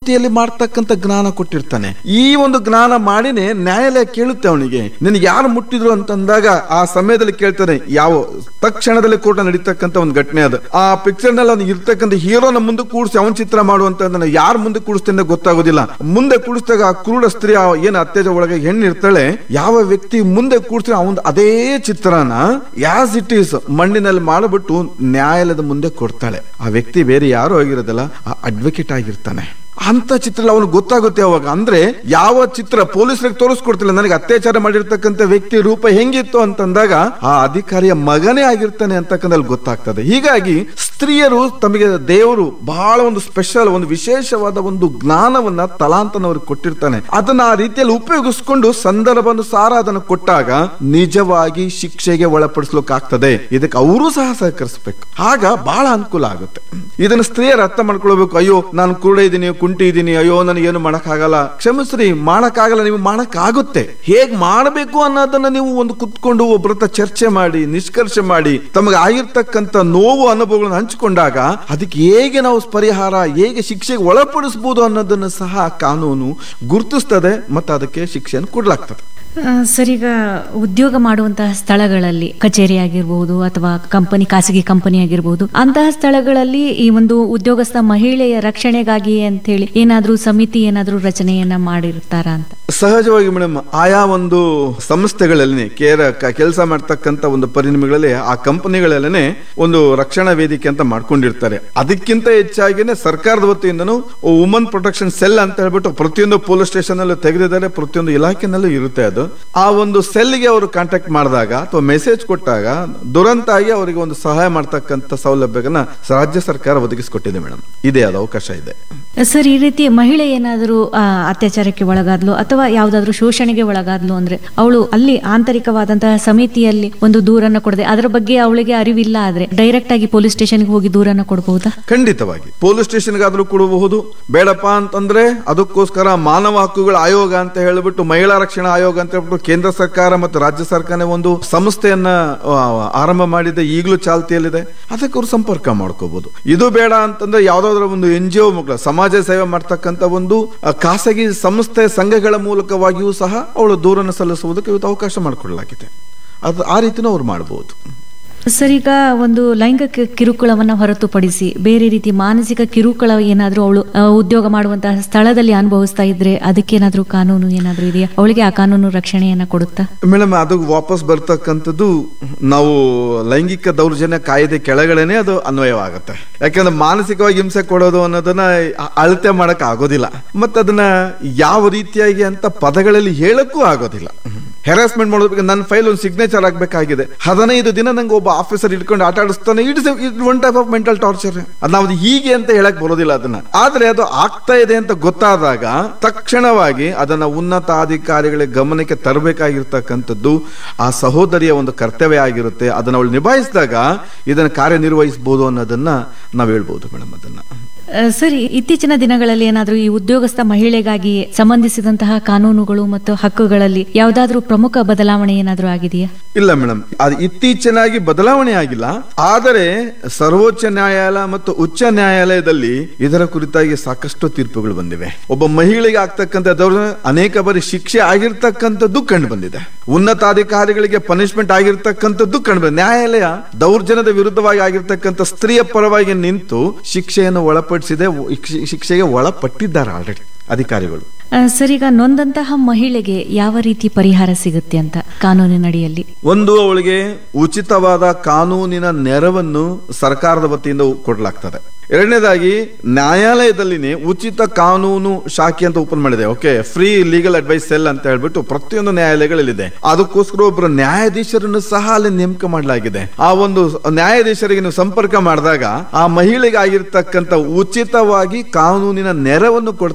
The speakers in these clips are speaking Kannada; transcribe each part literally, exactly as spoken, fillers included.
ಮಿತಿಯಲ್ಲಿ ಮಾಡ್ತಕ್ಕಂಥ ಜ್ಞಾನ ಕೊಟ್ಟಿರ್ತಾನೆ. ಈ ಒಂದು ಜ್ಞಾನ ಮಾಡಿನೇ ನ್ಯಾಯಾಲಯ ಕೇಳುತ್ತೆ ಅವನಿಗೆ ನಿನಗೆ ಯಾರು ಮುಟ್ಟಿದ್ರು ಅಂತಂದಾಗ ಆ ಸಮಯದಲ್ಲಿ ಕೇಳ್ತಾನೆ. ಯಾವ ತಕ್ಷಣದಲ್ಲಿ ಕೋರ್ಟ್ ನಡೀತಕ್ಕಂಥ ಒಂದು ಘಟನೆ ಅದು. ಆ ಪಿಕ್ಚರ್ ನಲ್ಲಿ ಅವ್ನಿಗೆ ಇರ್ತಕ್ಕಂಥ ಹೀರೋನ ಮುಂದೆ ಕೂಡಿಸಿ ಅವನ್ ಚಿತ್ರ ಮಾಡುವಂತ ಯಾರು ಮುಂದೆ ಕೂಡಿಸ್ತೇನೆ ಗೊತ್ತಾಗೋದಿಲ್ಲ. ಮುಂದೆ ಕೂಡಿಸಿದಾಗ ಆ ಕ್ರೂರ ಸ್ತ್ರೀ ಏನ್ ಅತ್ಯಾಚಾರ ಒಳಗೆ ಹೆಣ್ಣು ಇರ್ತಾಳೆ, ಯಾವ ವ್ಯಕ್ತಿ ಮುಂದೆ ಕೂಡಿಸಿ ಅವನ್ ಅದೇ ಚಿತ್ರನ ಯಾಸ್ ಇಟ್ ಈಸ್ ಮಣ್ಣಿನಲ್ಲಿ ಮಾಡಿಬಿಟ್ಟು ನ್ಯಾಯಾಲಯದ ಮುಂದೆ ಕೊಡ್ತಾಳೆ. ಆ ವ್ಯಕ್ತಿ ಬೇರೆ ಯಾರು ಆಗಿರೋದಿಲ್ಲ, ಆ ಅಡ್ವೊಕೇಟ್ ಆಗಿರ್ತಾನೆ. ಅಂತ ಚಿತ್ರ ಅವನು ಗೊತ್ತಾಗುತ್ತೆ ಅವಾಗ. ಅಂದ್ರೆ ಯಾವ ಚಿತ್ರ ಪೊಲೀಸರಿಗೆ ತೋರಿಸ್ಕೊಡ್ತಿಲ್ಲ, ನನಗೆ ಅತ್ಯಾಚಾರ ಮಾಡಿರ್ತಕ್ಕಂಥ ವ್ಯಕ್ತಿ ರೂಪ ಹೆಂಗಿತ್ತು ಅಂತಂದಾಗ ಆ ಅಧಿಕಾರಿಯ ಮಗನೇ ಆಗಿರ್ತಾನೆ ಅಂತಕ್ಕಂಥ ಗೊತ್ತಾಗ್ತದೆ. ಹೀಗಾಗಿ ಸ್ತ್ರೀಯರು ತಮಗೆ ದೇವರು ಬಹಳ ಒಂದು ಸ್ಪೆಷಲ್ ಒಂದು ವಿಶೇಷವಾದ ಒಂದು ಜ್ಞಾನವನ್ನ ತಲಾಂತನವ್ರಿಗೆ ಕೊಟ್ಟಿರ್ತಾನೆ. ಅದನ್ನ ಆ ರೀತಿಯಲ್ಲಿ ಉಪಯೋಗಿಸ್ಕೊಂಡು ಸಂದರ್ಭಾನುಸಾರ ಅದನ್ನು ಕೊಟ್ಟಾಗ ನಿಜವಾಗಿ ಶಿಕ್ಷೆಗೆ ಒಳಪಡಿಸ್ಲಿಕ್ಕಾಗ್ತದೆ. ಇದಕ್ಕೆ ಅವರು ಸಹ ಸಹಕರಿಸಬೇಕು. ಆಗ ಬಹಳ ಅನುಕೂಲ ಆಗುತ್ತೆ. ಇದನ್ನ ಸ್ತ್ರೀಯರು ಅರ್ಥ ಮಾಡ್ಕೊಳ್ಬೇಕು. ಅಯ್ಯೋ ನಾನು ಕುರುಡ ಇದ್ದೀನಿ, ಕುಂಟಿ ಇದ್ದೀನಿ, ಅಯ್ಯೋ ನನಗೇನು ಮಾಡಕ್ ಆಗಲ್ಲ. ಕ್ಷಮಿಸ್ರಿ, ಮಾಡಕ್ ಆಗಲ್ಲ, ನೀವು ಮಾಡಕ್ ಆಗುತ್ತೆ. ಹೇಗ್ ಮಾಡಬೇಕು ಅನ್ನೋದನ್ನ ನೀವು ಒಂದು ಕುತ್ಕೊಂಡು ಒಬ್ಬರ ಹತ್ರ ಚರ್ಚೆ ಮಾಡಿ ನಿಷ್ಕರ್ಷೆ ಮಾಡಿ ತಮಗೆ ಆಗಿರ್ತಕ್ಕಂಥ ನೋವು ಅನುಭವಗಳನ್ನು ಹಂಚಿಕೊಂಡಾಗ ಅದಕ್ಕೆ ಹೇಗೆ ನಾವು ಪರಿಹಾರ, ಹೇಗೆ ಶಿಕ್ಷೆಗೆ ಒಳಪಡಿಸಬಹುದು ಅನ್ನೋದನ್ನು ಸಹ ಕಾನೂನು ಗುರುತಿಸ್ತದೆ ಮತ್ತು ಅದಕ್ಕೆ ಶಿಕ್ಷೆಯನ್ನು ಕೊಡ್ಲಾಗ್ತದೆ. ಸರ್, ಈಗ ಉದ್ಯೋಗ ಮಾಡುವಂತಹ ಸ್ಥಳಗಳಲ್ಲಿ ಕಚೇರಿ ಆಗಿರ್ಬಹುದು ಅಥವಾ ಕಂಪನಿ, ಖಾಸಗಿ ಕಂಪನಿ ಆಗಿರ್ಬಹುದು, ಅಂತಹ ಸ್ಥಳಗಳಲ್ಲಿ ಈ ಒಂದು ಉದ್ಯೋಗಸ್ಥ ಮಹಿಳೆಯ ರಕ್ಷಣೆಗಾಗಿ ಅಂತ ಹೇಳಿ ಏನಾದ್ರೂ ಸಮಿತಿ ಏನಾದ್ರೂ ರಚನೆಯನ್ನ ಮಾಡಿರ್ತಾರ ಅಂತ? ಸಹಜವಾಗಿ ಮೇಡಮ್, ಆಯಾ ಒಂದು ಸಂಸ್ಥೆಗಳಲ್ಲಿ ಕೇರ ಕೆಲಸ ಮಾಡ್ತಕ್ಕಂಥ ಒಂದು ಪರಿಣಾಮಗಳಲ್ಲಿ ಆ ಕಂಪನಿಗಳಲ್ಲೇ ಒಂದು ರಕ್ಷಣಾ ವೇದಿಕೆ ಅಂತ ಮಾಡ್ಕೊಂಡಿರ್ತಾರೆ. ಅದಕ್ಕಿಂತ ಹೆಚ್ಚಾಗಿನೇ ಸರ್ಕಾರದ ವತಿಯಿಂದನೂ ವುಮನ್ ಪ್ರೊಟೆಕ್ಷನ್ ಸೆಲ್ ಅಂತ ಹೇಳ್ಬಿಟ್ಟು ಪ್ರತಿಯೊಂದು ಪೊಲೀಸ್ ಸ್ಟೇಷನ್ ಅಲ್ಲೂ ತೆಗೆದಿದ್ದಾರೆ, ಪ್ರತಿಯೊಂದು ಇಲಾಖೆನಲ್ಲೂ ಇರುತ್ತೆ. ಅದು ಆ ಒಂದು ಸೆಲ್ಗೆ ಅವರು ಕಾಂಟ್ಯಾಕ್ಟ್ ಮಾಡಿದಾಗ ಅಥವಾ ಮೆಸೇಜ್ ಕೊಟ್ಟಾಗ ದುರಂತ ಆಗಿ ಅವರಿಗೆ ಒಂದು ಸಹಾಯ ಮಾಡ್ತಕ್ಕಂಥ ಸೌಲಭ್ಯಗಳನ್ನ ರಾಜ್ಯ ಸರ್ಕಾರ ಒದಗಿಸಿಕೊಟ್ಟಿದೆ ಮೇಡಮ್. ಇದೇ ಅದು ಅವಕಾಶ ಇದೆ ಸರ್. ಈ ರೀತಿ ಮಹಿಳೆ ಏನಾದರೂ ಅತ್ಯಾಚಾರಕ್ಕೆ ಒಳಗಾದ್ಲು ಅಥವಾ ಯಾವ್ದಾದ್ರು ಶೋಷಣೆಗೆ ಒಳಗಾದ್ಲು ಅಂದ್ರೆ ಅವಳು ಅಲ್ಲಿ ಆಂತರಿಕವಾದಂತಹ ಸಮಿತಿಯಲ್ಲಿ ಒಂದು ದೂರನ್ನ ಕೊಡದೆ ಅದರ ಬಗ್ಗೆ ಅವಳಿಗೆ ಅರಿವಿಲ್ಲ ಆದ್ರೆ ಡೈರೆಕ್ಟ್ ಆಗಿ ಪೊಲೀಸ್ ಸ್ಟೇಷನ್ಗೆ ಹೋಗಿ ದೂರನ್ನ ಕೊಡಬಹುದಾ? ಖಂಡಿತವಾಗಿ ಪೊಲೀಸ್ ಸ್ಟೇಷನ್ಗೆ ಆದ್ರೂ ಕೊಡಬಹುದು. ಬೇಡಪ್ಪ ಅಂತಂದ್ರೆ ಅದಕ್ಕೋಸ್ಕರ ಮಾನವ ಹಕ್ಕುಗಳ ಆಯೋಗ ಅಂತ ಹೇಳ್ಬಿಟ್ಟು, ಮಹಿಳಾ ರಕ್ಷಣಾ ಆಯೋಗ ಅಂತ ಹೇಳ್ಬಿಟ್ಟು ಕೇಂದ್ರ ಸರ್ಕಾರ ಮತ್ತು ರಾಜ್ಯ ಸರ್ಕಾರ ಒಂದು ಸಂಸ್ಥೆಯನ್ನ ಆರಂಭ ಮಾಡಿದೆ, ಈಗಲೂ ಚಾಲ್ತಿಯಲ್ಲಿದೆ. ಅದಕ್ಕೆ ಅವರು ಸಂಪರ್ಕ ಮಾಡ್ಕೋಬಹುದು. ಇದು ಬೇಡ ಅಂತಂದ್ರೆ ಯಾವ್ದಾದ್ರು ಒಂದು ಎನ್ ಜಿ ಒ ಮುಖ ಸಮಾಜ ಸೇವೆ ಮಾಡ್ತಕ್ಕಂಥ ಒಂದು ಖಾಸಗಿ ಸಂಸ್ಥೆ ಸಂಘಗಳ ಮೂಲಕವಾಗಿಯೂ ಸಹ ಅವಳು ದೂರನ್ನು ಸಲ್ಲಿಸುವುದಕ್ಕೆ ಇವತ್ತು ಅವಕಾಶ ಮಾಡಿಕೊಡಲಾಗಿದೆ. ಅದು ಆ ರೀತಿನೂ ಅವ್ರು ಮಾಡಬಹುದು. ಸರ್, ಈಗ ಒಂದು ಲೈಂಗಿಕ ಕಿರುಕುಳವನ್ನ ಹೊರತುಪಡಿಸಿ ಬೇರೆ ರೀತಿ ಮಾನಸಿಕ ಕಿರುಕುಳ ಏನಾದ್ರೂ ಅವಳು ಉದ್ಯೋಗ ಮಾಡುವಂತಹ ಸ್ಥಳದಲ್ಲಿ ಅನುಭವಿಸ್ತಾ ಇದ್ರೆ ಅದಕ್ಕೇನಾದ್ರೂ ಕಾನೂನು ಏನಾದ್ರೂ ಇದೆಯಾ? ಅವಳಿಗೆ ಆ ಕಾನೂನು ರಕ್ಷಣೆಯನ್ನ ಕೊಡುತ್ತಾ? ಮೇಡಮ್, ಅದು ವಾಪಸ್ ಬರ್ತಕ್ಕಂಥದ್ದು ನಾವು ಲೈಂಗಿಕ ದೌರ್ಜನ್ಯ ಕಾಯ್ದೆ ಕೆಳಗಡೆನೆ ಅದು ಅನ್ವಯವಾಗುತ್ತೆ. ಯಾಕಂದ್ರೆ ಮಾನಸಿಕವಾಗಿ ಹಿಂಸೆ ಕೊಡೋದು ಅನ್ನೋದನ್ನ ಅಳತೆ ಮಾಡಕ್ ಆಗೋದಿಲ್ಲ, ಮತ್ತೆ ಅದನ್ನ ಯಾವ ರೀತಿಯಾಗಿ ಅಂತ ಪದಗಳಲ್ಲಿ ಹೇಳಕ್ಕೂ ಆಗೋದಿಲ್ಲ. ಹೆರಾಸ್ಮೆಂಟ್ ಮಾಡೋದಕ್ಕೆ ನನ್ನ ಫೈಲ್ ಒಂದು ಸಿಗ್ನೇಚರ್ ಆಗ್ಬೇಕಾಗಿದೆ, ಹದಿನೈದು ದಿನ ನಂಗೆ ಒಬ್ಬ ಆಫೀಸರ್ ಇಟ್ಕೊಂಡು ಆಟ ಆಡಿಸ್ತಾನೆ, it's one type of mental torture. ಅದ್ ನಾವು ಹೀಗೆ ಅಂತ ಹೇಳಕ್ ಬರೋದಿಲ್ಲ ಅದನ್ನ. ಆದ್ರೆ ಅದು ಆಗ್ತಾ ಇದೆ ಅಂತ ಗೊತ್ತಾದಾಗ ತಕ್ಷಣವಾಗಿ ಅದನ್ನ ಉನ್ನತಾಧಿಕಾರಿಗಳ ಗಮನಕ್ಕೆ ತರಬೇಕಾಗಿರ್ತಕ್ಕಂಥದ್ದು ಆ ಸಹೋದರಿಯ ಒಂದು ಕರ್ತವ್ಯ ಆಗಿರುತ್ತೆ. ಅದನ್ನ ಅವಳು ನಿಭಾಯಿಸಿದಾಗ ಇದನ್ನ ಕಾರ್ಯನಿರ್ವಹಿಸಬಹುದು ಅನ್ನೋದನ್ನ ನಾವ್ ಹೇಳ್ಬಹುದು ಮೇಡಮ್. ಅದನ್ನ ಸರಿ, ಇತ್ತೀಚಿನ ದಿನಗಳಲ್ಲಿ ಏನಾದ್ರೂ ಈ ಉದ್ಯೋಗಸ್ಥ ಮಹಿಳೆಗಾಗಿ ಸಂಬಂಧಿಸಿದಂತಹ ಕಾನೂನುಗಳು ಮತ್ತು ಹಕ್ಕುಗಳಲ್ಲಿ ಯಾವ್ದಾದ್ರೂ ಪ್ರಮುಖ ಬದಲಾವಣೆ ಏನಾದ್ರೂ ಆಗಿದೆಯಾ? ಇಲ್ಲ ಮೇಡಮ್, ಅದು ಇತ್ತೀಚಿನಾಗಿ ಬದಲಾವಣೆ ಆಗಿಲ್ಲ. ಆದರೆ ಸರ್ವೋಚ್ಚ ನ್ಯಾಯಾಲಯ ಮತ್ತು ಉಚ್ಚ ನ್ಯಾಯಾಲಯದಲ್ಲಿ ಇದರ ಕುರಿತಾಗಿ ಸಾಕಷ್ಟು ತೀರ್ಪುಗಳು ಬಂದಿವೆ. ಒಬ್ಬ ಮಹಿಳೆಗೆ ಆಗ್ತಕ್ಕಂಥದ್ದು ಅನೇಕ ಬಾರಿ ಶಿಕ್ಷೆ ಆಗಿರ್ತಕ್ಕಂಥದ್ದು ಕಂಡು ಬಂದಿದೆ. ಉನ್ನತಾಧಿಕಾರಿಗಳಿಗೆ ಪನಿಷ್ಮೆಂಟ್ ಆಗಿರ್ತಕ್ಕಂಥದ್ದು ಕಂಡು ಬಂದಿದೆ. ನ್ಯಾಯಾಲಯ ದೌರ್ಜನ್ಯದ ವಿರುದ್ಧವಾಗಿ ಆಗಿರ್ತಕ್ಕಂಥ ಸ್ತ್ರೀಯ ಪರವಾಗಿ ನಿಂತು ಶಿಕ್ಷೆಯನ್ನು ಒಳಪಡಿಸಿದೆ, ಶಿಕ್ಷೆಗೆ ಒಳಪಟ್ಟಿದ್ದಾರೆ ಆಲ್ರೆಡಿ ಅಧಿಕಾರಿಗಳು. ಸರ್, ಈಗ ನೊಂದಂತಹ ಮಹಿಳೆಗೆ ಯಾವ ರೀತಿ ಪರಿಹಾರ ಸಿಗುತ್ತೆ ಅಂತ ಕಾನೂನಿನಡಿಯಲ್ಲಿ? ಒಂದು, ಅವಳಿಗೆ ಉಚಿತವಾದ ಕಾನೂನಿನ ನೆರವನ್ನು ಸರ್ಕಾರದ ವತಿಯಿಂದ ಕೊಡಲಾಗ್ತದೆ. ಎರಡನೇದಾಗಿ ನ್ಯಾಯಾಲಯದಲ್ಲಿನೇ ಉಚಿತ ಕಾನೂನು ಶಾಖೆ ಅಂತ ಓಪನ್ ಮಾಡಿದೆ. Okay, free legal advice cell ಅಂತ ಹೇಳ್ಬಿಟ್ಟು ಪ್ರತಿಯೊಂದು ನ್ಯಾಯಾಲಯಗಳಲ್ಲಿದೆ. ಅದಕ್ಕೋಸ್ಕರ ಒಬ್ಬರು ನ್ಯಾಯಾಧೀಶರನ್ನು ಸಹ ಅಲ್ಲಿ ನೇಮಕ ಮಾಡಲಾಗಿದೆ. ಆ ಒಂದು ನ್ಯಾಯಾಧೀಶರಿಗೆ ನೀವು ಸಂಪರ್ಕ ಮಾಡಿದಾಗ ಆ ಮಹಿಳೆಗೆ ಆಗಿರ್ತಕ್ಕಂಥ ಉಚಿತವಾಗಿ ಕಾನೂನಿನ ನೆರವನ್ನು ಕೊಡ್ತಕ್ಕಂಥ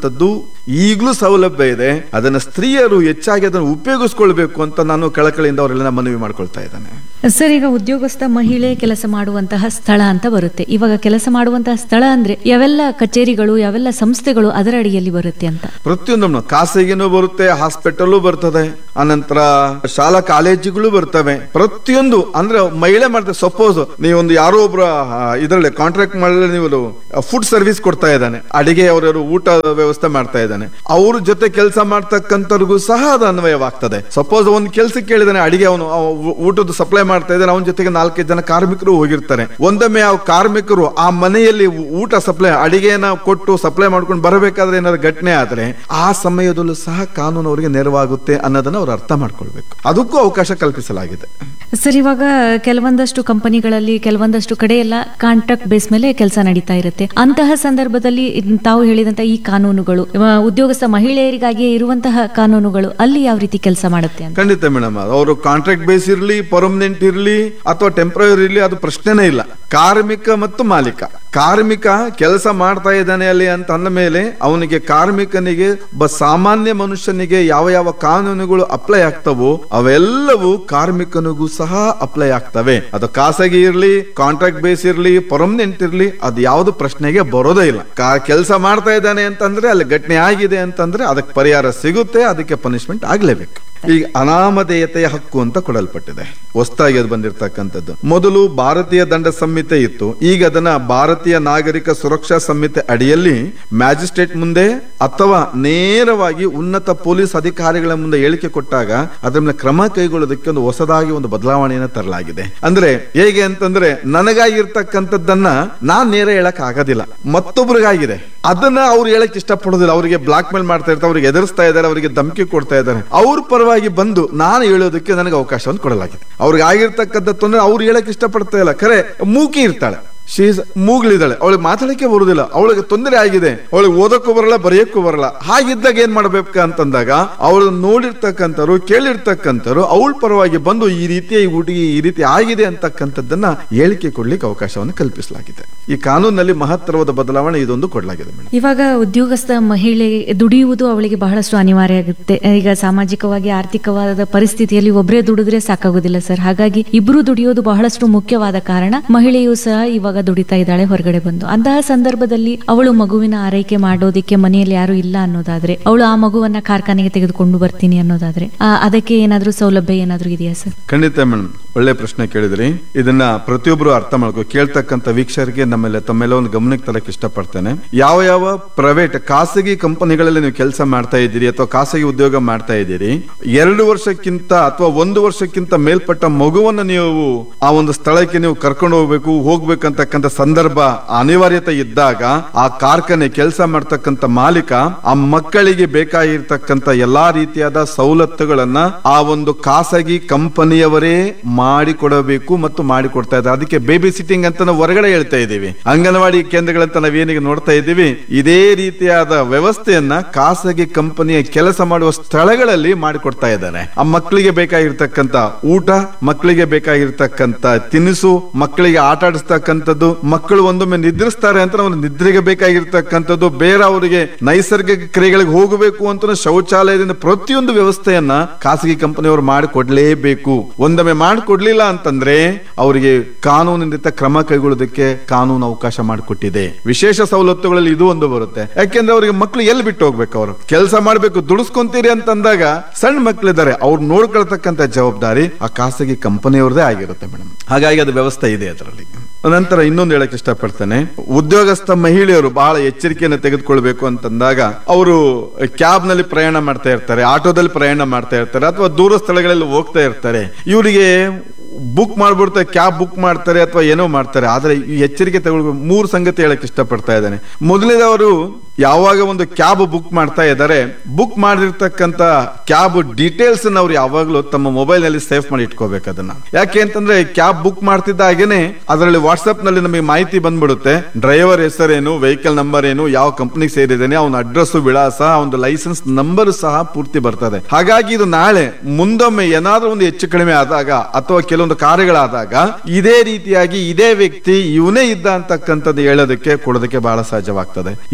ಅಂತಕ್ಕಂಥದ್ದು ಈಗಲೂ ಸೌಲಭ್ಯ ಇದೆ. ಅದನ್ನ ಸ್ತ್ರೀಯರು ಹೆಚ್ಚಾಗಿ ಅದನ್ನು ಉಪಯೋಗಿಸ್ಕೊಳ್ಬೇಕು ಅಂತ ನಾನು ಕಳಕಳಿಯಿಂದ ಅವರೆಲ್ಲ ಮನವಿ ಮಾಡ್ಕೊಳ್ತಾ ಇದ್ದೇನೆ. ಸರ್, ಈಗ ಉದ್ಯೋಗಸ್ಥ ಮಹಿಳೆ ಕೆಲಸ ಮಾಡುವಂತಹ ಸ್ಥಳ ಅಂತ ಬರುತ್ತೆ. ಇವಾಗ ಕೆಲಸ ಮಾಡುವಂತಹ ಸ್ಥಳ ಅಂದ್ರೆ ಯಾವೆಲ್ಲ ಕಚೇರಿಗಳು, ಯಾವೆಲ್ಲ ಸಂಸ್ಥೆಗಳು ಅದರ ಅಡಿಯಲ್ಲಿ ಬರುತ್ತೆ ಅಂತ? ಪ್ರತಿಯೊಂದು ಖಾಸಗಿನೂ ಬರುತ್ತೆ, ಹಾಸ್ಪಿಟಲ್ ಬರ್ತದೆ, ಅನಂತರ ಶಾಲಾ ಕಾಲೇಜುಗಳು ಬರ್ತವೆ. ಪ್ರತಿಯೊಂದು ಅಂದ್ರೆ ಮಹಿಳೆ ಮಾಡ್ತಾರೆ. ಸಪೋಸ್ ನೀವೊಂದು ಯಾರೋ ಒಬ್ರು ಇದರಲ್ಲಿ ಕಾಂಟ್ರಾಕ್ಟ್ ಮಾಡಿದ್ರೆ ನೀವು ಫುಡ್ ಸರ್ವಿಸ್ ಕೊಡ್ತಾ ಇದ್ದಾನೆ, ಅಡಿಗೆ ಅವರವರು ಊಟ ವ್ಯವಸ್ಥೆ ಮಾಡ್ತಾ ಇದ್ದಾನೆ, ಅವ್ರ ಜೊತೆ ಕೆಲಸ ಮಾಡ್ತಕ್ಕಂಥವ್ರಿಗೂ ಸಹ ಅದು ಅನ್ವಯವಾಗ್ತದೆ. ಸಪೋಸ್ ಒಂದು ಕೆಲಸಕ್ಕೆ ಕೇಳಿದಾನೆ, ಅಡಿಗೆ ಅವನು ಊಟದ ಸಪ್ಲೈ ಮಾಡ್ತಾ ಇದ್ದಾನೆ, ಅವನ ಜೊತೆಗೆ ನಾಲ್ಕೈದು ಜನ ಕಾರ್ಮಿಕರು ಹೋಗಿರ್ತಾರೆ. ಒಂದೊಮ್ಮೆ ಆ ಕಾರ್ಮಿಕರು ಆ ಮನೆಯಲ್ಲಿ ಊಟ ಸಪ್ಲೈ ಅಡಿಗೆನ ಕೊಟ್ಟು ಸಪ್ಲೈ ಮಾಡ್ಕೊಂಡು ಬರಬೇಕಾದ್ರೆ ಏನಾದ್ರು ಘಟನೆ ಆದ್ರೆ ಆ ಸಮಯದಲ್ಲೂ ಸಹ ಕಾನೂನು ಅವರಿಗೆ ನೆರವಾಗುತ್ತೆ ಅನ್ನೋದನ್ನ ಅವ್ರು ಅರ್ಥ ಮಾಡ್ಕೊಳ್ಬೇಕು. ಅದಕ್ಕೂ ಅವಕಾಶ ಕಲ್ಪಿಸಲಾಗಿದೆ. ಸರ್, ಇವಾಗ ಕೆಲವೊಂದಷ್ಟು ಕಂಪನಿಗಳಲ್ಲಿ ಕೆಲವೊಂದಷ್ಟು ಕಡೆ ಎಲ್ಲ ಕಾಂಟ್ರಾಕ್ಟ್ ಬೇಸ್ ಮೇಲೆ ಕೆಲಸ ನಡೀತಾ ಇರುತ್ತೆ. ಅಂತಹ ಸಂದರ್ಭದಲ್ಲಿ ತಾವು ಹೇಳಿದಂತ ಈ ಕಾನೂನುಗಳು ಉದ್ಯೋಗಸ್ಥ ಮಹಿಳೆಯರಿಗಾಗಿ ಇರುವಂತಹ ಕಾನೂನುಗಳು ಅಲ್ಲಿ ಯಾವ ರೀತಿ ಕೆಲಸ ಮಾಡುತ್ತೆ ಅಂತ? ಖಂಡಿತ ಮೇಡಮ್, ಅವರು ಕಾಂಟ್ರಾಕ್ಟ್ ಬೇಸ್ ಇರಲಿ, ಪರ್ಮನೆಂಟ್ ಇರಲಿ ಅಥವಾ ಟೆಂಪರರಿ ಇರಲಿ, ಅದು ಪ್ರಶ್ನೆನೇ ಇಲ್ಲ. ಕಾರ್ಮಿಕ ಮತ್ತು ಮಾಲೀಕ, ಕಾರ್ಮಿಕ ಕೆಲಸ ಮಾಡ್ತಾ ಇದ್ದಾನೆ ಅಲ್ಲಿ ಅಂತ ಅಂದ ಮೇಲೆ ಅವನಿಗೆ, ಕಾರ್ಮಿಕನಿಗೆ, ಒಬ್ಬ ಸಾಮಾನ್ಯ ಮನುಷ್ಯನಿಗೆ ಯಾವ ಯಾವ ಕಾನೂನುಗಳು ಅಪ್ಲೈ ಆಗ್ತವೋ ಅವೆಲ್ಲವೂ ಕಾರ್ಮಿಕನಿಗೂ ಸಹ ಅಪ್ಲೈ ಆಗ್ತವೆ. ಅದು ಖಾಸಗಿ ಇರ್ಲಿ, ಕಾಂಟ್ರಾಕ್ಟ್ ಬೇಸ್ ಇರ್ಲಿ, ಪರ್ಮನೆಂಟ್ ಇರ್ಲಿ, ಅದು ಯಾವ್ದು ಪ್ರಶ್ನೆಗೆ ಬರೋದೇ ಇಲ್ಲ. ಕೆಲಸ ಮಾಡ್ತಾ ಇದ್ದಾನೆ ಅಂತಂದ್ರೆ ಅಲ್ಲಿ ಘಟನೆ ಆಗಿದೆ ಅಂತಂದ್ರೆ ಅದಕ್ಕೆ ಪರಿಹಾರ ಸಿಗುತ್ತೆ, ಅದಕ್ಕೆ ಪನಿಷ್ಮೆಂಟ್ ಆಗ್ಲೇಬೇಕು. ಈಗ ಅನಾಮಧೇಯತೆಯ ಹಕ್ಕು ಅಂತ ಕೊಡಲ್ಪಟ್ಟಿದೆ, ಹೊಸದಾಗಿ ಅದು ಬಂದಿರತಕ್ಕಂಥದ್ದು. ಮೊದಲು ಭಾರತೀಯ ದಂಡ ಸಂಹಿತೆ ಇತ್ತು, ಈಗ ಅದನ್ನ ಭಾರತೀಯ ನಾಗರಿಕ ಸುರಕ್ಷಾ ಸಂಹಿತೆ ಅಡಿಯಲ್ಲಿ ಮ್ಯಾಜಿಸ್ಟ್ರೇಟ್ ಮುಂದೆ ಅಥವಾ ನೇರವಾಗಿ ಉನ್ನತ ಪೊಲೀಸ್ ಅಧಿಕಾರಿಗಳ ಮುಂದೆ ಹೇಳಿಕೆ ಕೊಟ್ಟಾಗ ಅದರ ಮೇಲೆ ಕ್ರಮ ಕೈಗೊಳ್ಳೋದಕ್ಕೆ ಒಂದು ಹೊಸದಾಗಿ ಒಂದು ಬದಲಾವಣೆಯನ್ನು ತರಲಾಗಿದೆ. ಅಂದ್ರೆ ಹೇಗೆ ಅಂತಂದ್ರೆ, ನನಗಾಗಿರ್ತಕ್ಕಂಥದ್ದನ್ನ ನಾನ್ ನೇರ ಹೇಳಕ್ ಆಗೋದಿಲ್ಲ, ಮತ್ತೊಬ್ರಿಗಾಗಿದೆ, ಅದನ್ನ ಅವ್ರು ಹೇಳಕ್ ಇಷ್ಟಪಡೋದಿಲ್ಲ. ಅವರಿಗೆ ಬ್ಲಾಕ್ ಮೇಲ್ ಮಾಡ್ತಾ ಇರ್ತಾರೆ, ಅವ್ರಿಗೆ ಎದುರಿಸ್ತಾ ಇದ್ದಾರೆ, ಅವರಿಗೆ ಧಮಕಿ ಕೊಡ್ತಾ ಇದ್ದಾರೆ. ಅವ್ರ ಪರವಾಗಿ ಬಂದು ನಾನು ಹೇಳೋದಕ್ಕೆ ನನಗೆ ಅವಕಾಶವನ್ನು ಕೊಡಲಾಗಿದೆ. ಅವ್ರಿಗೆ ಆಗಿರ್ತಕ್ಕಂಥ ತೊಂದರೆ ಅವ್ರು ಹೇಳಕ್ ಇಷ್ಟಪಡ್ತಾ ಇಲ್ಲ. ಖರೆ ಮೂಕಿ ಇರ್ತಾಳೆ, ಶೀಸ್ ಮೂಗ್ಲಿದ್ದಾಳೆ, ಅವಳಿಗೆ ಮಾತಾಡಕ್ಕೆ ಬರುದಿಲ್ಲ, ಅವಳಿಗೆ ತೊಂದರೆ ಆಗಿದೆ, ಅವಳಿಗೆ ಓದಕ್ಕೂ ಬರಲ್ಲ, ಬರೆಯಕ್ಕೂ ಬರಲ್ಲ. ಹಾಗಿದ್ದಾಗ ಏನ್ ಮಾಡ್ಬೇಕು ಅಂತಂದಾಗ ಅವಳು ನೋಡಿರ್ತಕ್ಕಂಥವ್ರು, ಕೇಳಿರ್ತಕ್ಕಂಥವ್ರು ಅವಳ ಪರವಾಗಿ ಬಂದು ಈ ರೀತಿಯ ಈ ಹುಡುಗಿ ಈ ರೀತಿ ಆಗಿದೆ ಅಂತಕ್ಕಂಥದ್ದನ್ನ ಹೇಳಿಕೆ ಕೊಡ್ಲಿಕ್ಕೆ ಅವಕಾಶವನ್ನು ಕಲ್ಪಿಸಲಾಗಿದೆ. ಈ ಕಾನೂನಿನಲ್ಲಿ ಮಹತ್ತರವಾದ ಬದಲಾವಣೆ ಇದೊಂದು ಕೊಡಲಾಗಿದೆ ಮೇಡಮ್. ಇವಾಗ ಉದ್ಯೋಗಸ್ಥ ಮಹಿಳೆ ದುಡಿಯುವುದು ಅವಳಿಗೆ ಬಹಳಷ್ಟು ಅನಿವಾರ್ಯ ಆಗುತ್ತೆ. ಈಗ ಸಾಮಾಜಿಕವಾಗಿ ಆರ್ಥಿಕವಾದ ಪರಿಸ್ಥಿತಿಯಲ್ಲಿ ಒಬ್ಬರೇ ದುಡಿದ್ರೆ ಸಾಕಾಗೋದಿಲ್ಲ ಸರ್. ಹಾಗಾಗಿ ಇಬ್ರು ದುಡಿಯೋದು ಬಹಳಷ್ಟು ಮುಖ್ಯವಾದ ಕಾರಣ ಮಹಿಳೆಯು ಸಹ ಇವಾಗ ದುಡಿತಾ ಇದ್ದಾಳೆ ಹೊರಗಡೆ ಬಂದು. ಅಂತಹ ಸಂದರ್ಭದಲ್ಲಿ ಅವಳು ಮಗುವಿನ ಆರೈಕೆ ಮಾಡೋದಿಕ್ಕೆ ಮನೆಯಲ್ಲಿ ಯಾರು ಇಲ್ಲ ಅನ್ನೋದಾದ್ರೆ, ಅವಳು ಆ ಮಗುವನ್ನ ಕಾರ್ಖಾನೆಗೆ ತೆಗೆದುಕೊಂಡು ಬರ್ತೀನಿ ಅನ್ನೋದಾದ್ರೆ ಅದಕ್ಕೆ ಏನಾದ್ರೂ ಸೌಲಭ್ಯ ಏನಾದ್ರೂ ಇದೆಯಾ ಸರ್? ಖಂಡಿತ ಮೇಡಮ್, ಒಳ್ಳೆ ಪ್ರಶ್ನೆ ಕೇಳಿದ್ರಿ. ಇದನ್ನ ಪ್ರತಿಯೊಬ್ರು ಅರ್ಥ ಮಾಡ್ಕೋ, ಕೇಳ್ತಕ್ಕಂಥ ವೀಕ್ಷಕರಿಗೆ ನಮ್ಮೆಲ್ಲ ತಮ್ಮೆಲ್ಲ ಒಂದು ಗಮನಕ್ಕೆ ತರಕ್ಕೆ ಇಷ್ಟಪಡ್ತೇನೆ. ಯಾವ ಯಾವ ಪ್ರೈವೇಟ್ ಖಾಸಗಿ ಕಂಪನಿಗಳಲ್ಲಿ ನೀವು ಕೆಲಸ ಮಾಡ್ತಾ ಇದ್ದೀರಿ ಅಥವಾ ಖಾಸಗಿ ಉದ್ಯೋಗ ಮಾಡ್ತಾ ಇದ್ದೀರಿ, ಎರಡು ವರ್ಷಕ್ಕಿಂತ ಅಥವಾ ಒಂದು ವರ್ಷಕ್ಕಿಂತ ಮೇಲ್ಪಟ್ಟ ಮಗುವನ್ನು ನೀವು ಆ ಒಂದು ಸ್ಥಳಕ್ಕೆ ನೀವು ಕರ್ಕೊಂಡು ಹೋಗ್ಬೇಕು ಹೋಗ್ಬೇಕಂತಕ್ಕಂಥ ಸಂದರ್ಭ ಅನಿವಾರ್ಯತೆ ಇದ್ದಾಗ ಆ ಕಾರ್ಖಾನೆ ಕೆಲಸ ಮಾಡ್ತಕ್ಕಂಥ ಮಾಲೀಕ ಆ ಮಕ್ಕಳಿಗೆ ಬೇಕಾಗಿರ್ತಕ್ಕಂಥ ಎಲ್ಲಾ ರೀತಿಯಾದ ಸವಲತ್ತುಗಳನ್ನ ಆ ಒಂದು ಖಾಸಗಿ ಕಂಪನಿಯವರೇ ಮಾಡಿಕೊಡಬೇಕು ಮತ್ತು ಮಾಡಿಕೊಡ್ತಾ ಇದ್ದಾರೆ. ಅದಕ್ಕೆ ಬೇಬಿ ಸಿಟ್ಟಿಂಗ್ ಅಂತ ನಾವು ಹೊರಗಡೆ ಹೇಳ್ತಾ ಇದ್ದೀವಿ, ಅಂಗನವಾಡಿ ಕೇಂದ್ರಗಳಂತ ನಾವೇನಿಗೆ ನೋಡ್ತಾ ಇದ್ದೀವಿ. ಇದೇ ರೀತಿಯಾದ ವ್ಯವಸ್ಥೆಯನ್ನ ಖಾಸಗಿ ಕಂಪನಿಯ ಕೆಲಸ ಮಾಡುವ ಸ್ಥಳಗಳಲ್ಲಿ ಮಾಡಿಕೊಡ್ತಾ ಇದ್ದಾರೆ. ಆ ಮಕ್ಕಳಿಗೆ ಬೇಕಾಗಿರ್ತಕ್ಕಂಥ ಊಟ, ಮಕ್ಕಳಿಗೆ ಬೇಕಾಗಿರ್ತಕ್ಕಂಥ ತಿನಿಸು, ಮಕ್ಕಳಿಗೆ ಆಟ ಆಡಿಸ್ತಕ್ಕಂಥದ್ದು, ಮಕ್ಕಳು ಒಂದೊಮ್ಮೆ ನಿದ್ರಿಸ್ತಾರೆ ಅಂತ ಅವ್ರ ನಿದ್ರೆಗೆ ಬೇಕಾಗಿರ್ತಕ್ಕಂಥದ್ದು, ಬೇರೆ ಅವರಿಗೆ ನೈಸರ್ಗಿಕ ಕ್ರಿಯೆಗಳಿಗೆ ಹೋಗಬೇಕು ಅಂತ ಶೌಚಾಲಯದಿಂದ ಪ್ರತಿಯೊಂದು ವ್ಯವಸ್ಥೆಯನ್ನ ಖಾಸಗಿ ಕಂಪನಿಯವರು ಮಾಡಿಕೊಡ್ಲೇಬೇಕು. ಒಂದೊಮ್ಮೆ ಮಾಡಿಕೊಡ್ಲಿಲ್ಲ ಅಂತಂದ್ರೆ ಅವರಿಗೆ ಕಾನೂನಿನಿಂದ ಕ್ರಮ ಕೈಗೊಳ್ಳೋದಕ್ಕೆ ಕಾನೂನು ಅವಕಾಶ ಮಾಡಿಕೊಟ್ಟಿದೆ. ವಿಶೇಷ ಸವಲತ್ತುಗಳಲ್ಲಿ ಇದು ಒಂದು ಬರುತ್ತೆ. ಯಾಕೆಂದ್ರೆ ಅವರಿಗೆ ಮಕ್ಕಳು ಎಲ್ಲಿ ಬಿಟ್ಟು ಹೋಗ್ಬೇಕು, ಅವರು ಕೆಲಸ ಮಾಡ್ಬೇಕು, ದುಡಿಸ್ಕೊಂತೀರಿ ಅಂತಂದಾಗ ಸಣ್ಣ ಮಕ್ಕಳಿದ್ದಾರೆ, ಅವ್ರು ನೋಡ್ಕೊಳ್ತಕ್ಕಂಥ ಜವಾಬ್ದಾರಿ ಆ ಖಾಸಗಿ ಕಂಪನಿಯವ್ರದೇ ಆಗಿರುತ್ತೆ ಮೇಡಮ್. ಹಾಗಾಗಿ ಅದು ವ್ಯವಸ್ಥೆ ಇದೆ ಅದರಲ್ಲಿ. ನಂತರ ಇನ್ನೊಂದು ಹೇಳಕ್ ಇಷ್ಟಪಡ್ತೇನೆ, ಉದ್ಯೋಗಸ್ಥ ಮಹಿಳೆಯರು ಬಹಳ ಎಚ್ಚರಿಕೆಯನ್ನು ತೆಗೆದುಕೊಳ್ಬೇಕು ಅಂತಂದಾಗ ಅವರು ಕ್ಯಾಬ್ ನಲ್ಲಿ ಪ್ರಯಾಣ ಮಾಡ್ತಾ ಇರ್ತಾರೆ, ಆಟೋದಲ್ಲಿ ಪ್ರಯಾಣ ಮಾಡ್ತಾ ಇರ್ತಾರೆ ಅಥವಾ ದೂರ ಸ್ಥಳಗಳಲ್ಲಿ ಹೋಗ್ತಾ ಇರ್ತಾರೆ. ಇವರಿಗೆ ಬುಕ್ ಮಾಡ್ಬಿಡ್ತಾರೆ, ಕ್ಯಾಬ್ ಬುಕ್ ಮಾಡ್ತಾರೆ ಅಥವಾ ಏನೋ ಮಾಡ್ತಾರೆ. ಆದ್ರೆ ಈ ಎಚ್ಚರಿಕೆ ತಗೊಳ್ಬೇಕು. ಮೂರು ಸಂಗತಿ ಹೇಳಕ್ ಇಷ್ಟಪಡ್ತಾ ಇದ್ದೇನೆ. ಮೊದಲನೇದವರು ಯಾವಾಗ ಒಂದು ಕ್ಯಾಬ್ ಬುಕ್ ಮಾಡ್ತಾ ಇದ್ದಾರೆ, ಬುಕ್ ಮಾಡಿರ್ತಕ್ಕಂಥ ಕ್ಯಾಬ್ ಡೀಟೇಲ್ಸ್ ಅನ್ನ ಅವ್ರು ಯಾವಾಗಲೂ ತಮ್ಮ ಮೊಬೈಲ್ ನಲ್ಲಿ ಸೇವ್ ಮಾಡಿ ಇಟ್ಕೋಬೇಕು. ಅದನ್ನ ಯಾಕೆ ಅಂತಂದ್ರೆ ಕ್ಯಾಬ್ ಬುಕ್ ಮಾಡ್ತಿದ್ದಾಗೇನೆ ಅದರಲ್ಲಿ ವಾಟ್ಸ್ಆಪ್ ನಲ್ಲಿ ನಮಗೆ ಮಾಹಿತಿ ಬಂದ್ಬಿಡುತ್ತೆ. ಡ್ರೈವರ್ ಹೆಸರೇನು, ವೆಹಿಕಲ್ ನಂಬರ್ ಏನು, ಯಾವ ಕಂಪನಿಗೆ ಸೇರಿದ್ದೇನೆ, ಅವನ ಅಡ್ರೆಸ್, ವಿಳಾಸ, ಅವನ ಲೈಸೆನ್ಸ್ ನಂಬರ್ ಸಹ ಪೂರ್ತಿ ಬರ್ತದೆ. ಹಾಗಾಗಿ ಇದು ನಾಳೆ ಮುಂದೊಮ್ಮೆ ಏನಾದ್ರೂ ಒಂದು ಹೆಚ್ಚು ಕಡಿಮೆ ಆದಾಗ ಅಥವಾ ಕೆಲವೊಂದು ಕಾರ್ಯಗಳಾದಾಗ ಇದೇ ರೀತಿಯಾಗಿ ಇದೇ ವ್ಯಕ್ತಿ ಇವನೇ ಇದ್ದ ಅಂತಕ್ಕಂಥದ್ದು ಹೇಳೋದಕ್ಕೆ ಕೊಡೋದಕ್ಕೆ ಬಹಳ ಸಹಜವಾಗ್ತದೆ. ಎರಡನೇದಾಗಿ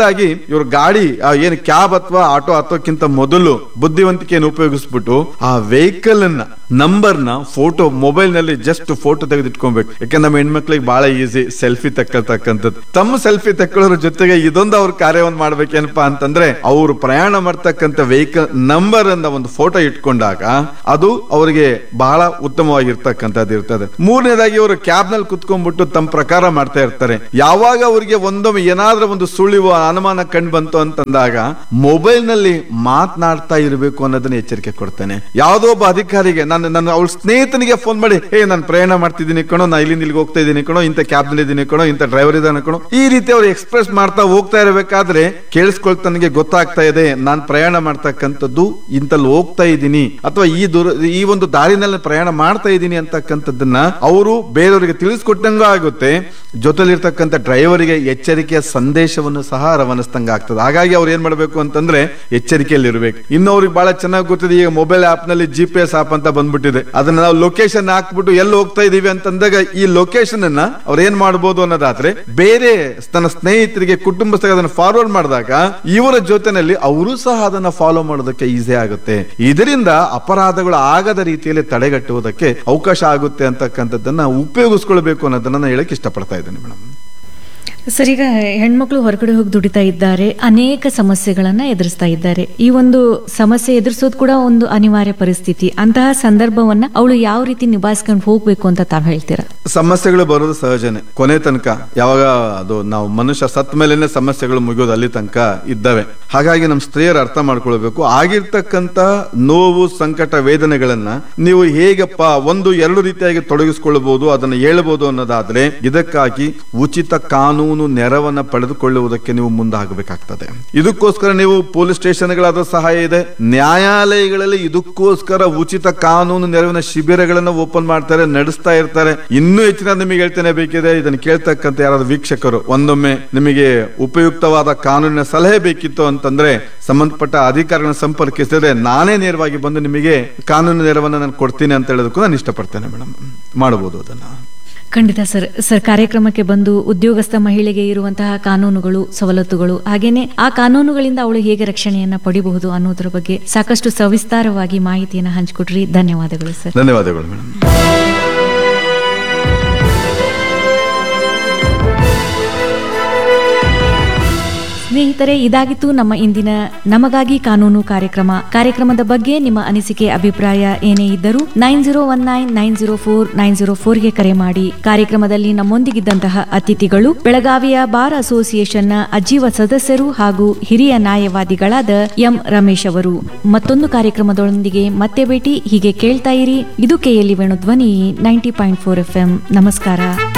ಹೀಗಾಗಿ ಇವ್ರ ಗಾಡಿ ಆ ಏನು ಕ್ಯಾಬ್ ಅಥವಾ ಆಟೋ ಹತ್ತೋಕ್ಕಿಂತ ಮೊದಲು ಬುದ್ಧಿವಂತಿಕೆಯನ್ನು ಉಪಯೋಗಿಸ್ಬಿಟ್ಟು ಆ ವೆಹಿಕಲ್ ಅನ್ನ ನಂಬರ್ ನ ಫೋಟೋ ಮೊಬೈಲ್ ನಲ್ಲಿ ಜಸ್ಟ್ ಫೋಟೋ ತೆಗೆದಿಟ್ಕೊಬೇಕು. ಯಾಕಂದ್ರೆ ನಮ್ಮ ಹೆಣ್ಮಕ್ಳಿಗೆ ಬಹಳ ಈಸಿ ಸೆಲ್ಫಿ ತಕ್ಕಳ್ತಕ್ಕಂಥದ್ದು. ತಮ್ಮ ಸೆಲ್ಫಿ ತಕ್ಕೊಳ್ಳೋದ್ರ ಜೊತೆಗೆ ಇದೊಂದು ಅವ್ರ ಕಾರ್ಯವನ್ನು ಮಾಡ್ಬೇಕೇನಪ್ಪಾ ಅಂತಂದ್ರೆ ಅವರು ಪ್ರಯಾಣ ಮಾಡ್ತಕ್ಕಂಥ ವೆಹಿಕಲ್ ನಂಬರ್ ಅನ್ನ ಒಂದು ಫೋಟೋ ಇಟ್ಕೊಂಡಾಗ ಅದು ಅವರಿಗೆ ಬಹಳ ಉತ್ತಮವಾಗಿರ್ತಕ್ಕಂಥದ್ದು ಇರ್ತದೆ. ಮೂರನೇದಾಗಿ ಅವರು ಕ್ಯಾಬ್ ನಲ್ಲಿ ಕುತ್ಕೊಂಡ್ಬಿಟ್ಟು ತಮ್ಮ ಪ್ರಕಾರ ಮಾಡ್ತಾ ಇರ್ತಾರೆ. ಯಾವಾಗ ಅವರಿಗೆ ಒಂದೊಮ್ಮೆ ಏನಾದ್ರೂ ಒಂದು ಸುಳಿವು ಅನುಮಾನ ಕಂಡು ಬಂತು ಅಂತಂದಾಗ ಮೊಬೈಲ್ ನಲ್ಲಿ ಮಾತನಾಡ್ತಾ ಇರಬೇಕು ಅನ್ನೋದನ್ನ ಎಚ್ಚರಿಕೆ ಕೊಡ್ತೇನೆ. ಯಾವುದೋ ಒಬ್ಬ ಅಧಿಕಾರಿಗೆ ನಾನು ನನ್ನ ಅವಳ ಸ್ನೇಹಿತನಿಗೆ ಫೋನ್ ಮಾಡಿ, ಹೇ ನಾನು ಪ್ರಯಾಣ ಮಾಡ್ತಿದ್ದೀನಿ ಕಣೋ, ನಾ ಇಲ್ಲಿಂದ ಇಲ್ಲಿಗೆ ಹೋಗ್ತಾ ಇದ್ದೀನಿ ಕಣೋ, ಇಂಥ ಕ್ಯಾಬ್ ನಲ್ಲಿ ಇದ್ದೀನಿ ಕಣೋ, ಇಂಥ ಡ್ರೈವರ್ ಇದ್ದಾನೆ ಕಣೋ, ಈ ರೀತಿ ಅವ್ರು ಎಕ್ಸ್ಪ್ರೆಸ್ ಮಾಡ್ತಾ ಹೋಗ್ತಾ ಇರಬೇಕಾದ್ರೆ ಕೇಳಿಸ್ಕೊಳ್ತನಿಗೆ ಗೊತ್ತಾಗ್ತಾ ಇದೆ ನಾನು ಪ್ರಯಾಣ ಮಾಡ್ತಕ್ಕಂಥದ್ದು ಇಂತಲ್ಲಿ ಹೋಗ್ತಾ ಇದ್ದೀನಿ ಅಥವಾ ಈ ದೂರ ಈ ಒಂದು ದಾರಿನಲ್ಲಿ ಪ್ರಯಾಣ ಮಾಡ್ತಾ ಇದ್ದೀನಿ ಅಂತಕ್ಕಂಥದ್ದನ್ನ ಅವರು ಬೇರೆಯವರಿಗೆ ತಿಳಿಸ್ಕೊಟ್ಟಂಗ ಆಗುತ್ತೆ. ಜೊತೆಲಿರ್ತಕ್ಕಂಥ ಡ್ರೈವರಿಗೆ ಎಚ್ಚರಿಕೆಯ ಸಂದೇಶವನ್ನು ಸಹ ರವಾನಿಸಿದಂಗ ಆಗ್ತದೆ. ಹಾಗಾಗಿ ಅವ್ರು ಏನ್ ಮಾಡ್ಬೇಕು ಅಂತಂದ್ರೆ ಎಚ್ಚರಿಕೆಯಲ್ಲಿ ಇರಬೇಕು. ಇನ್ನು ಅವ್ರಿಗೆ ಬಹಳ ಚೆನ್ನಾಗಿ ಗೊತ್ತಿದೆ, ಈಗ ಮೊಬೈಲ್ ಆಪ್ ನಲ್ಲಿ ಜಿ ಪಿ ಎಸ್ ಆಪ್ ಅಂತ ಬಂದ್ಬಿಟ್ಟಿದೆ. ಅದನ್ನ ನಾವು ಲೊಕೇಶನ್ ಹಾಕ್ಬಿಟ್ಟು ಎಲ್ಲಿ ಹೋಗ್ತಾ ಇದೀವಿ ಅಂತಂದಾಗ ಈ ಲೊಕೇಶನ್ ಅನ್ನ ಅವ್ರು ಏನ್ ಮಾಡಬಹುದು ಅನ್ನೋದಾದ್ರೆ ಬೇರೆ ತನ್ನ ಸ್ನೇಹಿತರಿಗೆ ಕುಟುಂಬಸ್ಥರಿಗೆ ಅದನ್ನ ಫಾರ್ವರ್ಡ್ ಮಾಡಿದಾಗ ಇವರ ಜೊತೆನಲ್ಲಿ ಅವರು ಸಹ ಅದನ್ನ ಫಾಲೋ ಮಾಡೋದಕ್ಕೆ ಈಸಿ ಆಗುತ್ತೆ. ಇದರಿಂದ ಅಪರಾಧಗಳು ಆಗದ ರೀತಿಯಲ್ಲಿ ತಡೆಗಟ್ಟುವುದಕ್ಕೆ ಅವಕಾಶ ಆಗುತ್ತೆ ಅಂತಕ್ಕಂಥದ್ದನ್ನ ಉಪಯೋಗಿಸ್ಕೊಳ್ಬೇಕು ಅನ್ನೋದನ್ನ ನಾನು ಹೇಳಕ್ ಇಷ್ಟಪಡ್ತಾ ಇದ್ದೇನೆ ಮೇಡಮ್. ಸರ್, ಈಗ ಹೆಣ್ಮಕ್ಳು ಹೊರಗಡೆ ಹೋಗಿ ದುಡಿತಾ ಇದ್ದಾರೆ, ಅನೇಕ ಸಮಸ್ಯೆಗಳನ್ನ ಎದುರಿಸ್ತಾ ಇದ್ದಾರೆ. ಈ ಒಂದು ಸಮಸ್ಯೆ ಎದುರಿಸೋದು ಕೂಡ ಒಂದು ಅನಿವಾರ್ಯ ಪರಿಸ್ಥಿತಿ. ಅಂತಹ ಸಂದರ್ಭವನ್ನ ಅವಳು ಯಾವ ರೀತಿ ನಿಭಾಯಿಸ್ಕೊಂಡು ಹೋಗ್ಬೇಕು ಅಂತ ತಾವ್ ಹೇಳ್ತೀರಾ? ಸಮಸ್ಯೆಗಳು ಬರೋದು ಸಹಜನೆ. ಕೊನೆ ತನಕ ಯಾವಾಗ ಅದು ನಾವು ಮನುಷ್ಯ ಸತ್ ಮೇಲೆನೆ ಸಮಸ್ಯೆಗಳು ಮುಗಿಯೋದು ಅಲ್ಲಿ ತನಕ ಇದ್ದಾವೆ. ಹಾಗಾಗಿ ನಮ್ಮ ಸ್ತ್ರೀಯರು ಅರ್ಥ ಮಾಡ್ಕೊಳ್ಬೇಕು, ಆಗಿರ್ತಕ್ಕಂತ ನೋವು, ಸಂಕಟ, ವೇದನೆಗಳನ್ನ ನೀವು ಹೇಗಪ್ಪ ಒಂದು ಎರಡು ರೀತಿಯಾಗಿ ತೊಡಗಿಸ್ಕೊಳ್ಬಹುದು, ಅದನ್ನ ಹೇಳ್ಬಹುದು ಅನ್ನೋದಾದ್ರೆ ಇದಕ್ಕಾಗಿ ಉಚಿತ ಕಾನೂನು ನೆರವನ್ನ ಪಡೆದುಕೊಳ್ಳುವುದಕ್ಕೆ ನೀವು ಮುಂದಾಗಬೇಕಾಗ್ತದೆ. ಇದಕ್ಕೋಸ್ಕರ ನೀವು ಪೊಲೀಸ್ ಸ್ಟೇಷನ್ಗಳಾದ ಸಹಾಯ ಇದೆ, ನ್ಯಾಯಾಲಯಗಳಲ್ಲಿ ಇದಕ್ಕೋಸ್ಕರ ಉಚಿತ ಕಾನೂನು ನೆರವಿನ ಶಿಬಿರಗಳನ್ನು ಓಪನ್ ಮಾಡ್ತಾರೆ, ನಡೆಸ್ತಾ ಇರ್ತಾರೆ. ಇನ್ನೂ ಹೆಚ್ಚಿನ ನಿಮಗೆ ಹೇಳ್ತೇನೆ ಬೇಕಿದೆ, ಇದನ್ನು ಕೇಳ್ತಕ್ಕಂಥ ಯಾರಾದ್ರೂ ವೀಕ್ಷಕರು ಒಂದೊಮ್ಮೆ ನಿಮಗೆ ಉಪಯುಕ್ತವಾದ ಕಾನೂನಿನ ಸಲಹೆ ಬೇಕಿತ್ತು ಅಂತಂದ್ರೆ ಸಂಬಂಧಪಟ್ಟ ಅಧಿಕಾರಿಗಳನ್ನ ಸಂಪರ್ಕಿಸಿದ್ರೆ ನಾನೇ ನೇರವಾಗಿ ಬಂದು ನಿಮಗೆ ಕಾನೂನು ನೆರವನ್ನು ನಾನು ಕೊಡ್ತೀನಿ ಅಂತ ಹೇಳೋದಕ್ಕೂ ನಾನು ಇಷ್ಟಪಡ್ತೇನೆ ಮೇಡಮ್. ಮಾಡಬಹುದು ಅದನ್ನ. ಖಂಡಿತ ಸರ್. ಸರ್, ಕಾರ್ಯಕ್ರಮಕ್ಕೆ ಬಂದು ಉದ್ಯೋಗಸ್ಥ ಮಹಿಳೆಗೆ ಇರುವಂತಹ ಕಾನೂನುಗಳು, ಸವಲತ್ತುಗಳು, ಹಾಗೇನೆ ಆ ಕಾನೂನುಗಳಿಂದ ಅವಳು ಹೇಗೆ ರಕ್ಷಣೆಯನ್ನ ಪಡಿಬಹುದು ಅನ್ನೋದ್ರ ಬಗ್ಗೆ ಸಾಕಷ್ಟು ಸವಿಸ್ತಾರವಾಗಿ ಮಾಹಿತಿಯನ್ನು ಹಂಚಿಕೊಟ್ರಿ. ಧನ್ಯವಾದಗಳು ಸರ್. ಧನ್ಯವಾದಗಳು ಮೇಡಮ್. ಸ್ನೇಹಿತರೆ, ಇದಾಗಿತ್ತು ನಮ್ಮ ಇಂದಿನ ನಮಗಾಗಿ ಕಾನೂನು ಕಾರ್ಯಕ್ರಮ. ಕಾರ್ಯಕ್ರಮದ ಬಗ್ಗೆ ನಿಮ್ಮ ಅನಿಸಿಕೆ, ಅಭಿಪ್ರಾಯ ಏನೇ ಇದ್ದರೂ nine zero one nine nine zero four nine zero ಫೋರ್ಗೆ ಕರೆ ಮಾಡಿ. ಕಾರ್ಯಕ್ರಮದಲ್ಲಿ ನಮ್ಮೊಂದಿಗಿದ್ದಂತಹ ಅತಿಥಿಗಳು ಬೆಳಗಾವಿಯ ಬಾರ್ ಅಸೋಸಿಯೇಷನ್ನ ಅಜೀವ ಸದಸ್ಯರು ಹಾಗೂ ಹಿರಿಯ ನ್ಯಾಯವಾದಿಗಳಾದ ಎಂ ರಮೇಶ್ ಅವರು. ಮತ್ತೊಂದು ಕಾರ್ಯಕ್ರಮದೊಂದಿಗೆ ಮತ್ತೆ ಭೇಟಿ. ಹೀಗೆ ಕೇಳ್ತಾ ಇರಿ. ಇದು ಕೆಎಲ್ಇ ವೇಣು ಧ್ವನಿ ninety point four F M. ನಮಸ್ಕಾರ.